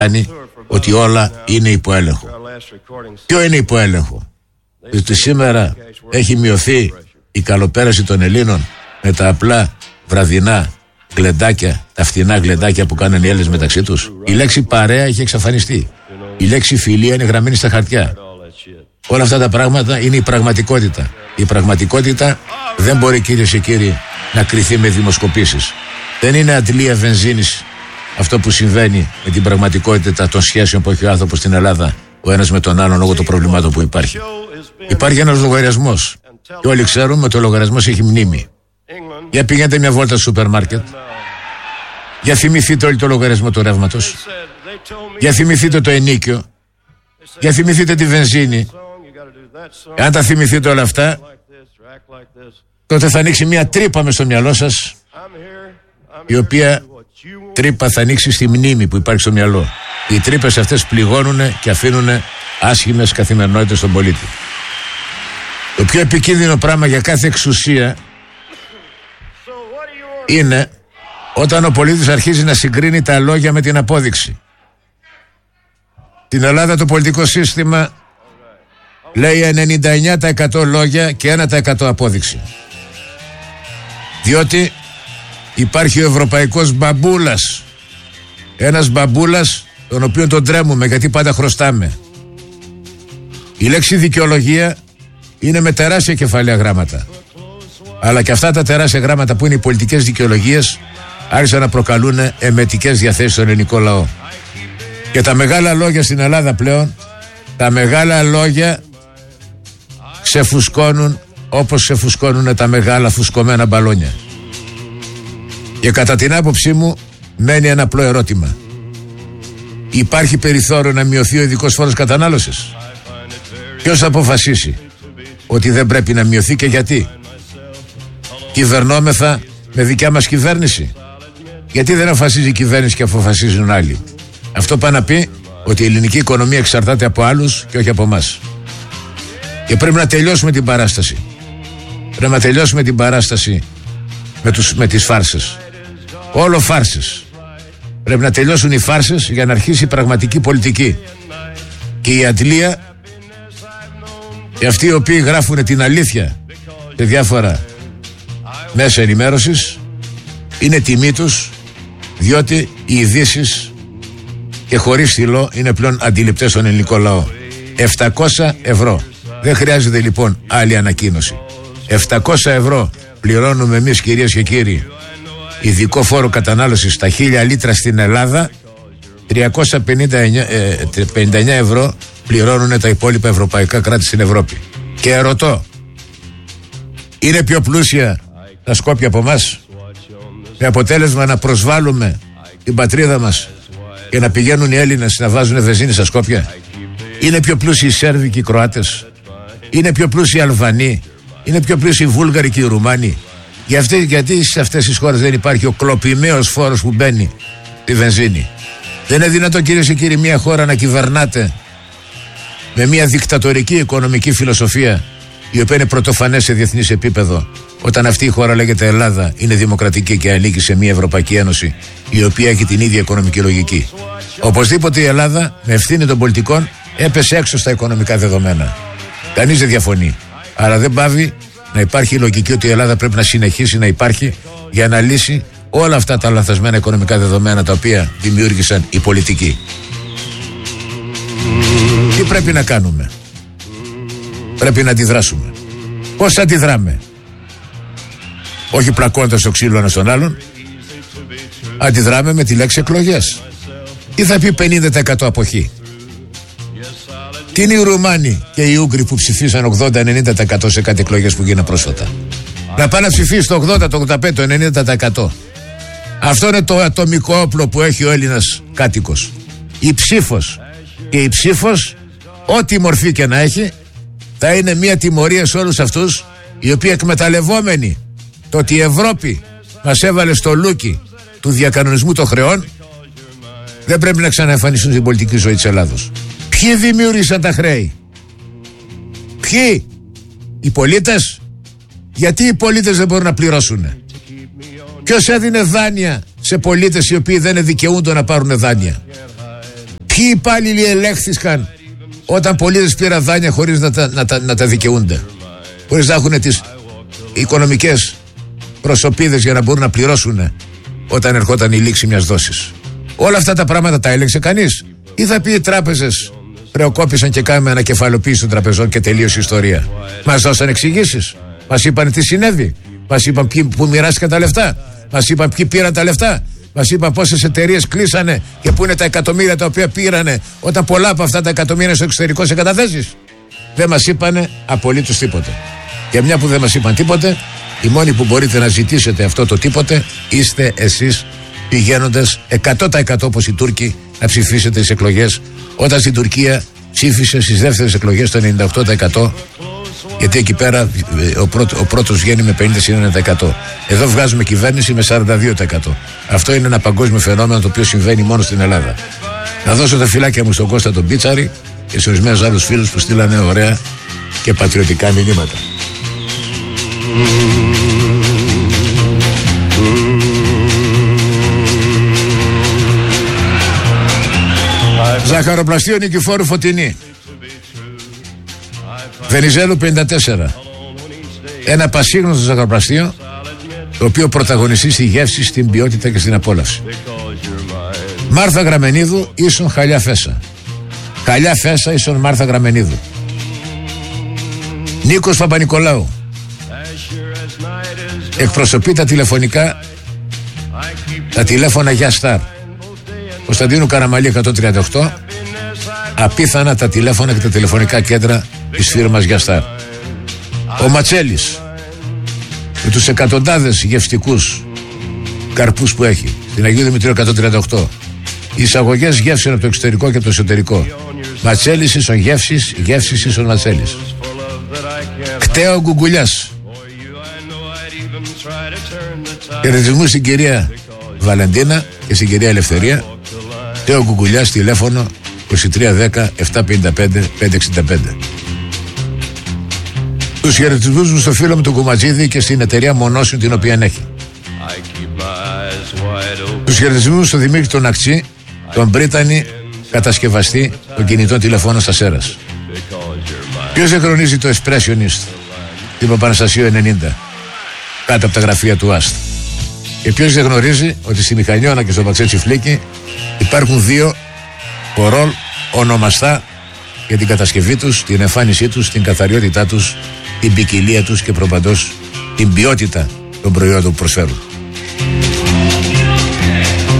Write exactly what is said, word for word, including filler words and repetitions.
ότι όλα είναι υπό έλεγχο. Ποιο είναι υπό έλεγχο? Ότι σήμερα έχει μειωθεί η καλοπέραση των Ελλήνων με τα απλά βραδινά γλεντάκια, τα φτηνά γλεντάκια που κάνουν οι Έλληνες μεταξύ τους. Η λέξη παρέα έχει εξαφανιστεί. Η λέξη φιλία είναι γραμμένη στα χαρτιά. Όλα αυτά τα πράγματα είναι η πραγματικότητα. Η πραγματικότητα δεν μπορεί, κυρίες και κύριοι, να κριθεί με δημοσκοπήσεις. Δεν είναι αντλία βενζίνης αυτό που συμβαίνει με την πραγματικότητα των σχέσεων που έχει ο άνθρωπος στην Ελλάδα, ο ένας με τον άλλον, λόγω των προβλημάτων που υπάρχει. Υπάρχει ένας λογαριασμός. Και όλοι ξέρουμε ότι ο λογαριασμός έχει μνήμη. Για πηγαίνετε μια βόλτα στο σούπερ μάρκετ. Για θυμηθείτε όλοι το λογαριασμό του ρεύματος. Για θυμηθείτε το ενίκιο. Για θυμηθείτε τη βενζίνη. Αν τα θυμηθείτε όλα αυτά, τότε θα ανοίξει μια τρύπα μες στο μυαλό σας, η οποία τρύπα θα ανοίξει στη μνήμη που υπάρχει στο μυαλό. Οι τρύπες αυτές πληγώνουν και αφήνουν άσχημες καθημερινότητες στον πολίτη. Το πιο επικίνδυνο πράγμα για κάθε εξουσία είναι όταν ο πολίτης αρχίζει να συγκρίνει τα λόγια με την απόδειξη. Στην Ελλάδα το πολιτικό σύστημα λέει ενενήντα εννέα τοις εκατό λόγια και ένα τοις εκατό απόδειξη. Διότι υπάρχει ο ευρωπαϊκός μπαμπούλας. Ένας μπαμπούλας τον οποίο τον τρέμουμε γιατί πάντα χρωστάμε. Η λέξη δικαιολογία είναι με τεράστια κεφαλαία γράμματα. Αλλά και αυτά τα τεράστια γράμματα που είναι οι πολιτικές δικαιολογίες άρχισαν να προκαλούν εμετικές διαθέσεις στον ελληνικό λαό. Και τα μεγάλα λόγια στην Ελλάδα πλέον, τα μεγάλα λόγια ξεφουσκώνουν όπως ξεφουσκώνουν τα μεγάλα φουσκωμένα μπαλόνια. Και κατά την άποψή μου μένει ένα απλό ερώτημα. Υπάρχει περιθώριο να μειωθεί ο ειδικός φόρος κατανάλωσης? Ποιος θα αποφασίσει ότι δεν πρέπει να μειωθεί και γιατί? Κυβερνόμεθα με δικιά μας κυβέρνηση? Γιατί δεν αποφασίζει η κυβέρνηση και αποφασίζουν άλλοι? Αυτό πάει να πει ότι η ελληνική οικονομία εξαρτάται από άλλους και όχι από εμάς. Και πρέπει να τελειώσουμε την παράσταση. Πρέπει να τελειώσουμε την παράσταση με, τους, με τις φάρσες. Όλο φάρσες. Πρέπει να τελειώσουν οι φάρσες για να αρχίσει η πραγματική πολιτική. Και η αντλία, και αυτοί οι οποίοι γράφουν την αλήθεια σε διάφορα μέσα ενημέρωσης, είναι τιμή τους, διότι οι ειδήσεις και χωρίς στυλό είναι πλέον αντιληπτές στον ελληνικό λαό. επτακόσια ευρώ. Δεν χρειάζεται λοιπόν άλλη ανακοίνωση. επτακόσια ευρώ πληρώνουμε εμείς, κυρίες και κύριοι, ειδικό φόρο κατανάλωσης στα χίλια λίτρα στην Ελλάδα. Τριακόσια πενήντα εννέα ευρώ πληρώνουν τα υπόλοιπα ευρωπαϊκά κράτη στην Ευρώπη. Και ρωτώ, είναι πιο πλούσια τα Σκόπια από εμάς? Με αποτέλεσμα να προσβάλλουμε την πατρίδα μας και να πηγαίνουν οι Έλληνες να βάζουν βενζίνη στα Σκόπια? Είναι πιο πλούσιοι οι Σέρβοι και οι Κροάτες? Είναι πιο πλούσιοι οι Αλβανοί? Είναι πιο πλούσιοι οι Βούλγαροι και οι Ρουμάνοι? Για αυτές, γιατί σε αυτές τις χώρες δεν υπάρχει ο κλοπημαίος φόρος που μπαίνει τη βενζίνη? Δεν είναι δυνατόν, κυρίες και κύριοι, μια χώρα να κυβερνάτε με μια δικτατορική οικονομική φιλοσοφία, η οποία είναι πρωτοφανές σε διεθνής επίπεδο, όταν αυτή η χώρα λέγεται Ελλάδα, είναι δημοκρατική και ανήκει σε μια Ευρωπαϊκή Ένωση η οποία έχει την ίδια οικονομική λογική? Οπωσδήποτε η Ελλάδα, με ευθύνη των πολιτικών, έπεσε έξω στα οικονομικά δεδομένα. Κανείς δεν διαφωνεί. Αλλά δεν πάβει να υπάρχει η λογική ότι η Ελλάδα πρέπει να συνεχίσει να υπάρχει για να λύσει όλα αυτά τα λανθασμένα οικονομικά δεδομένα τα οποία δημιούργησαν οι πολιτικοί. Τι πρέπει να κάνουμε? Πρέπει να αντιδράσουμε. Πώς θα αντιδράμε? Όχι πλακώντας το ξύλο ένας τον άλλον. Αντιδράμε με τη λέξη εκλογές. Τι θα πει πενήντα τοις εκατό αποχή? Τι είναι οι Ρουμάνοι και οι Ούγγροι που ψηφίσαν ογδόντα με ενενήντα τοις εκατό σε κάτι εκλογές που γίνανε πρόσφατα? Να πάνε να ψηφίσει το ογδόντα, το ογδόντα πέντε, το ενενήντα τοις εκατό. Αυτό είναι το ατομικό όπλο που έχει ο Έλληνας κάτοικος. Η ψήφος. Και η ψήφος, ό,τι μορφή και να έχει, θα είναι μια τιμωρία σε όλους αυτούς οι οποίοι, εκμεταλλευόμενοι το ότι η Ευρώπη μας έβαλε στο λούκι του διακανονισμού των χρεών, δεν πρέπει να ξαναεμφανιστούν στην πολιτική ζωή της Ελλάδος. Ποιοι δημιούργησαν τα χρέη? Ποιοι? Οι πολίτες? Γιατί οι πολίτες δεν μπορούν να πληρώσουν? Ποιος έδινε δάνεια σε πολίτες οι οποίοι δεν δικαιούνται να πάρουν δάνεια? Ποιοι υπάλληλοι ελέγχθηκαν όταν πολίτες πήραν δάνεια χωρίς να τα, να, τα, να τα δικαιούνται, χωρίς να έχουν τις οικονομικές προσωπίδες για να μπορούν να πληρώσουν όταν ερχόταν η λήξη μιας δόσης? Όλα αυτά τα πράγματα τα έλεγξε κανείς? Ή θα πει οι τράπεζες χρεοκόπησαν και κάνουμε ανακεφαλοποίηση των τραπεζών και τελείωσε η ιστορία? Μας δώσαν εξηγήσεις, μας είπαν τι συνέβη, μας είπαν ποιοι, που μοιράστηκαν τα λεφτά, μας είπαν ποιοι πήραν τα λεφτά, μας είπαν πόσες εταιρείες κλείσανε και πού είναι τα εκατομμύρια τα οποία πήρανε όταν πολλά από αυτά τα εκατομμύρια στο εξωτερικό σε καταθέσεις? Δεν μας είπανε απολύτως τίποτε. Και μια που δεν μας είπαν τίποτε, οι μόνοι που μπορείτε να ζητήσετε αυτό το τίποτε είστε εσείς, πηγαίνοντας εκατό τοις εκατό όπως οι Τούρκοι να ψηφίσετε τις εκλογές, όταν στην Τουρκία ψήφισε στις δεύτερες εκλογές το ενενήντα οκτώ τοις εκατό, γιατί εκεί πέρα ο, πρώτο, ο πρώτος βγαίνει με πενήντα τοις εκατό. Εδώ βγάζουμε κυβέρνηση με σαράντα δύο τοις εκατό. Αυτό είναι ένα παγκόσμιο φαινόμενο το οποίο συμβαίνει μόνο στην Ελλάδα. Να δώσω τα φυλάκια μου στον Κώστα τον Πίτσαρη και σε ορισμένους άλλους φίλους που στείλανε ωραία και πατριωτικά μηνύματα. Ζαχαροπλαστείο Νικηφόρου Φωτεινή, Βενιζέλου πενήντα τέσσερα. Ένα πασίγνωστο ζαχαροπλαστείο, το οποίο πρωταγωνιστεί στη γεύση, στην ποιότητα και στην απόλαυση. Μάρθα Γραμμενίδου ίσον Χαλιά Φέσα. Χαλιά Φέσα ίσον Μάρθα Γραμμενίδου. Νίκος Παπα-Νικολάου εκπροσωπεί τα τηλεφωνικά, τα τηλέφωνα για Σταρ. Κωνσταντίνου Καραμαλή εκατόν τριάντα οκτώ. Απίθανα τα τηλέφωνα και τα τηλεφωνικά κέντρα της φίρμας για Σταρ. Ο Ματσέλης με τους εκατοντάδες γευστικούς καρπούς που έχει στην Αγίου Δημητρίου εκατόν τριάντα οκτώ. Εισαγωγές γεύσεων από το εξωτερικό και από το εσωτερικό. Ματσέλης ίσον γεύσης, γεύσης ίσον Ματσέλης. Κταίο Γκουγκουλιάς. Χαιρετισμού στην κυρία Βαλεντίνα και στην κυρία Ελευθερία. Κταίο Γκουγκουλιάς, τηλέφωνο είκοσι τρία δέκα επτακόσια πενήντα πέντε πεντακόσια εξήντα πέντε. Τους χαιρετισμούς μου στο φίλο μου τον Κουματζίδη και στην εταιρεία Μονώσιου την οποία έχει. Τους χαιρετισμούς στον Δημήτρη τον Ακτσί, τον Μπρίτανη κατασκευαστή των κινητών τηλεφώνων στα Σέρας. Ποιος δεν χρονίζει το Expressionist την Παπαναστασίου ενενήντα κάτω από τα γραφεία του Άστ? Και ποιος δεν γνωρίζει ότι στη Μηχανιώνα και στο Παξέτσι Φλίκη υπάρχουν δύο κορόλ ονομαστά για την κατασκευή τους, την εμφάνισή τους, την καθαριότητά τους, την ποικιλία τους και προπαντός την ποιότητα των προϊόντων που προσφέρουν.